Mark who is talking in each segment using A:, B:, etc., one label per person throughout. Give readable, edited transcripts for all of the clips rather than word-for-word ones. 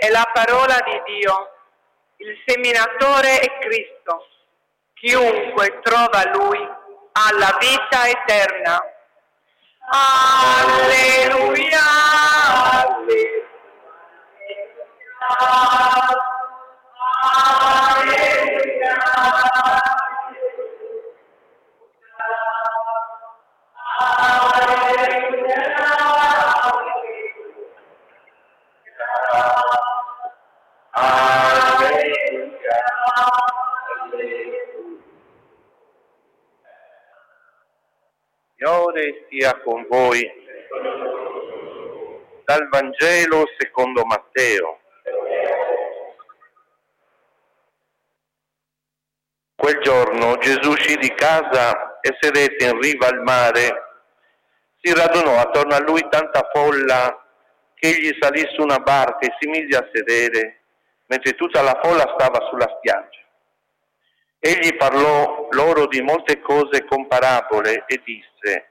A: è la parola di Dio. Il seminatore è Cristo. Chiunque trova Lui ha la vita eterna. Alleluia! Alleluia!
B: Signore sia con voi. Dal Vangelo secondo Matteo. Quel giorno Gesù uscì di casa e sedette in riva al mare. Si radunò attorno a lui tanta folla che egli salì su una barca e si mise a sedere, mentre tutta la folla stava sulla spiaggia. Egli parlò loro di molte cose con parabole e disse: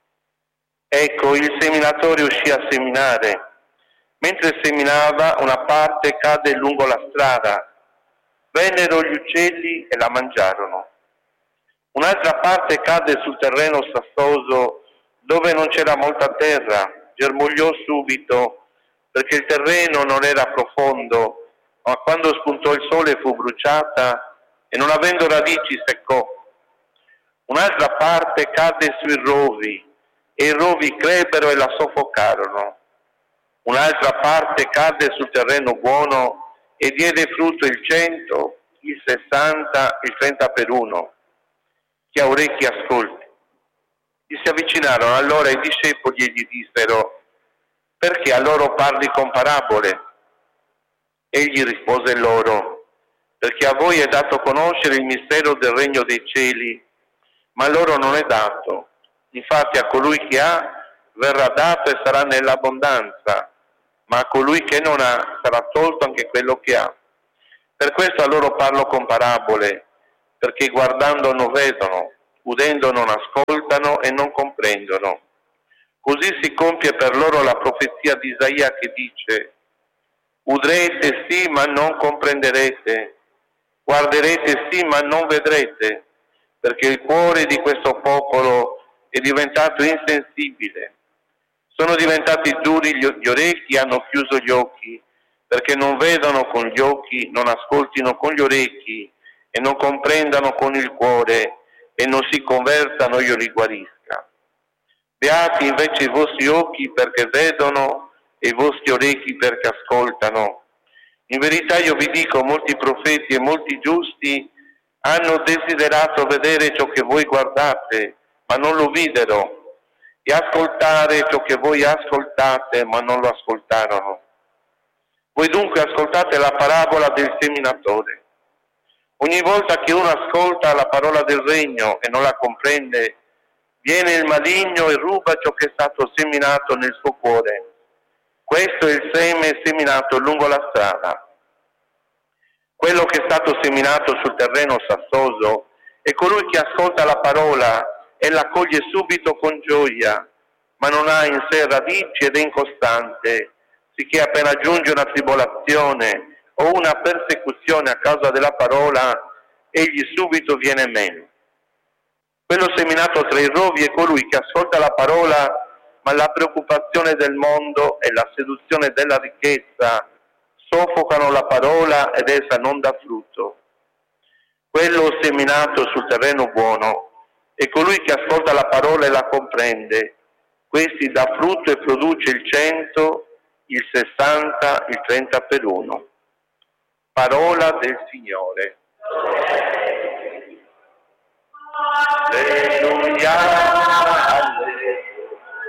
B: Ecco, il seminatore uscì a seminare. Mentre seminava, una parte cadde lungo la strada. Vennero gli uccelli e la mangiarono. Un'altra parte cadde sul terreno sassoso, dove non c'era molta terra. Germogliò subito, perché il terreno non era profondo, ma quando spuntò il sole fu bruciata e non avendo radici seccò. Un'altra parte cadde sui rovi, e i rovi crebbero e la soffocarono. Un'altra parte cadde sul terreno buono e diede frutto il 100, il 60, il 30 per uno. Chi ha orecchi ascolti. Gli si avvicinarono allora i discepoli e gli dissero: perché a loro parli con parabole? Egli rispose loro: perché a voi è dato conoscere il mistero del regno dei cieli, ma a loro non è dato. Infatti a colui che ha verrà dato e sarà nell'abbondanza, ma a colui che non ha sarà tolto anche quello che ha. Per questo a loro parlo con parabole, perché guardando non vedono, udendo non ascoltano e non comprendono. Così si compie per loro la profezia di Isaia che dice: udrete sì, ma non comprenderete, guarderete sì, ma non vedrete, perché il cuore di questo popolo è diventato insensibile. Sono diventati duri gli orecchi, hanno chiuso gli occhi, perché non vedano con gli occhi, non ascoltino con gli orecchi e non comprendano con il cuore e non si convertano, io li guarisca. Beati invece i vostri occhi perché vedono e i vostri orecchi perché ascoltano. In verità io vi dico, molti profeti e molti giusti hanno desiderato vedere ciò che voi guardate, ma non lo videro, e ascoltare ciò che voi ascoltate, ma non lo ascoltarono. Voi dunque ascoltate la parabola del seminatore. Ogni volta che uno ascolta la parola del regno e non la comprende, viene il maligno e ruba ciò che è stato seminato nel suo cuore. Questo è il seme seminato lungo la strada. Quello che è stato seminato sul terreno sassoso è colui che ascolta la parola e la accoglie subito con gioia, ma non ha in sé radici ed è incostante, sicché appena giunge una tribolazione o una persecuzione a causa della parola, egli subito viene meno. Quello seminato tra i rovi è colui che ascolta la parola, ma la preoccupazione del mondo e la seduzione della ricchezza soffocano la parola ed essa non dà frutto. Quello seminato sul terreno buono è colui che ascolta la parola e la comprende. Questi dà frutto e produce il 100, il 60, il 30 per uno. Parola del Signore. Alleluia, alleluia.